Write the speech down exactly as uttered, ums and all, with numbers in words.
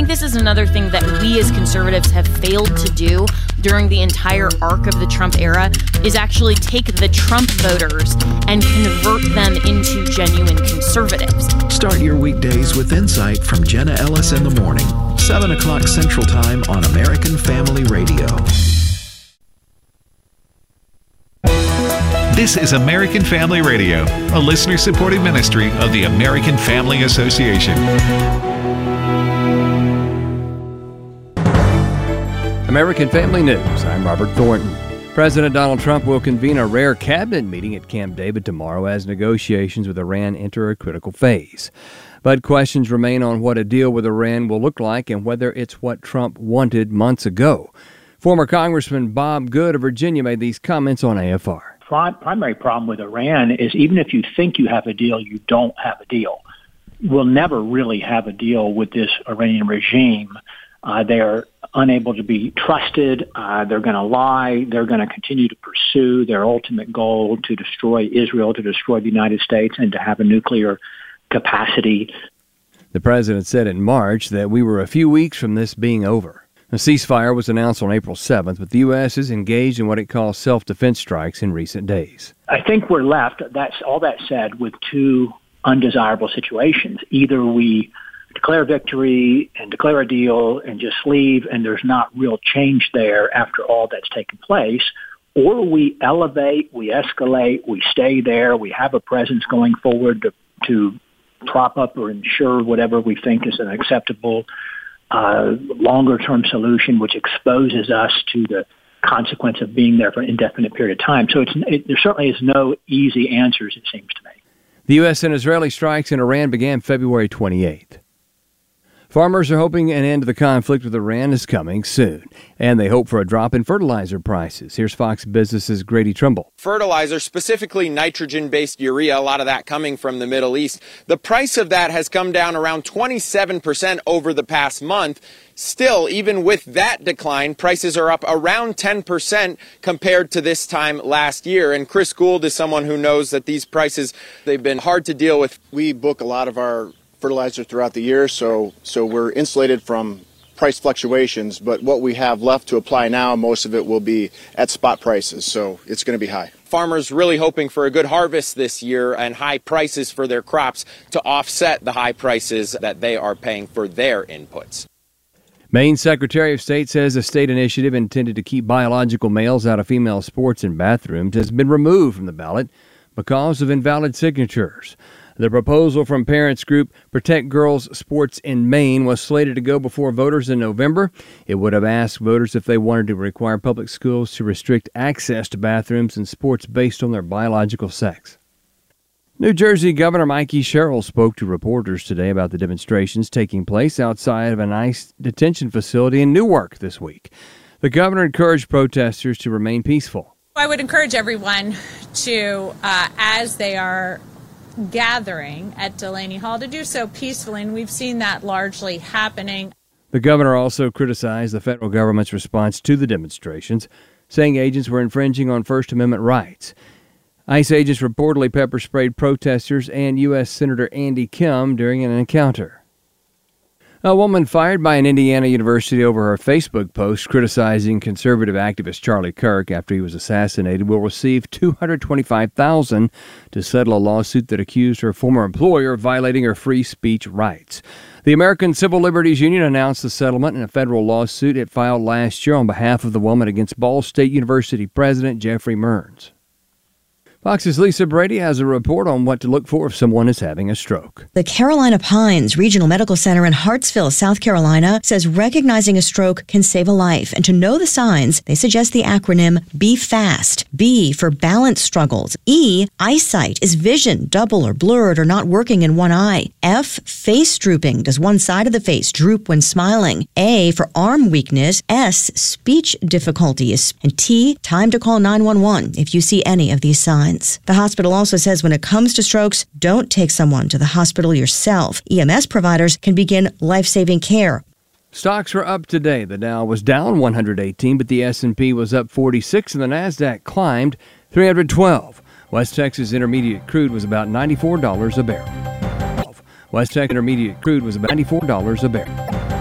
this is another thing that we as conservatives have failed to do during the entire arc of the Trump era, is actually take the Trump voters and convert them into genuine conservatives. Start your weekdays with insight from Jenna Ellis in the morning, seven o'clock Central Time on American Family Radio. This is American Family Radio, a listener-supported ministry of the American Family Association. American Family News, I'm Robert Thornton. President Donald Trump will convene a rare cabinet meeting at Camp David tomorrow as negotiations with Iran enter a critical phase. But questions remain on what a deal with Iran will look like and whether it's what Trump wanted months ago. Former Congressman Bob Good of Virginia made these comments on A F R. Primary problem with Iran is even if you think you have a deal, you don't have a deal. We'll never really have a deal with this Iranian regime. Uh, they're unable to be trusted. Uh, they're going to lie. They're going to continue to pursue their ultimate goal to destroy Israel, to destroy the United States, and to have a nuclear capacity. The president said in March that we were a few weeks from this being over. A ceasefire was announced on April seventh, but the U S is engaged in what it calls self-defense strikes in recent days. I think we're left, that's all that said, with two undesirable situations. Either we declare victory and declare a deal and just leave, and there's not real change there after all that's taken place, or we elevate, we escalate, we stay there, we have a presence going forward to, to prop up or ensure whatever we think is an acceptable uh, longer-term solution, which exposes us to the consequence of being there for an indefinite period of time. So it's, it, there certainly is no easy answers, it seems to me. The U S and Israeli strikes in Iran began February twenty-eighth. Farmers are hoping an end to the conflict with Iran is coming soon, and they hope for a drop in fertilizer prices. Here's Fox Business's Grady Trimble. Fertilizer, specifically nitrogen-based urea, a lot of that coming from the Middle East. The price of that has come down around twenty-seven percent over the past month. Still, even with that decline, prices are up around ten percent compared to this time last year. And Chris Gould is someone who knows that these prices, they've been hard to deal with. We book a lot of our fertilizer throughout the year, so so we're insulated from price fluctuations, but what we have left to apply now, most of it will be at spot prices, so it's going to be high. Farmers really hoping for a good harvest this year and high prices for their crops to offset the high prices that they are paying for their inputs. Maine's Secretary of State says a state initiative intended to keep biological males out of female sports and bathrooms has been removed from the ballot because of invalid signatures. The proposal from parents group Protect Girls Sports in Maine was slated to go before voters in November. It would have asked voters if they wanted to require public schools to restrict access to bathrooms and sports based on their biological sex. New Jersey Governor Mikey Sherrill spoke to reporters today about the demonstrations taking place outside of an ICE detention facility in Newark this week. The governor encouraged protesters to remain peaceful. I would encourage everyone to, uh, as they are gathering at Delaney Hall, to do so peacefully, and we've seen that largely happening. The governor also criticized the federal government's response to the demonstrations, saying agents were infringing on First Amendment rights. ICE agents reportedly pepper sprayed protesters and U S Senator Andy Kim during an encounter. A woman fired by an Indiana university over her Facebook post criticizing conservative activist Charlie Kirk after he was assassinated will receive two hundred twenty-five thousand dollars to settle a lawsuit that accused her former employer of violating her free speech rights. The American Civil Liberties Union announced the settlement in a federal lawsuit it filed last year on behalf of the woman against Ball State University President Jeffrey Mearns. Fox's Lisa Brady has a report on what to look for if someone is having a stroke. The Carolina Pines Regional Medical Center in Hartsville, South Carolina, says recognizing a stroke can save a life. And to know the signs, they suggest the acronym B FAST. B for balance struggles. E, eyesight. Is vision double or blurred or not working in one eye? F, face drooping. Does one side of the face droop when smiling? A for arm weakness. S, speech difficulties. And T, time to call nine one one if you see any of these signs. The hospital also says when it comes to strokes, don't take someone to the hospital yourself. E M S providers can begin life-saving care. Stocks were up today. The Dow was down one hundred eighteen, but the S and P was up forty-six, and the Nasdaq climbed three hundred twelve. West Texas Intermediate crude was about ninety-four dollars a barrel. West Texas Intermediate crude was about ninety-four dollars a barrel.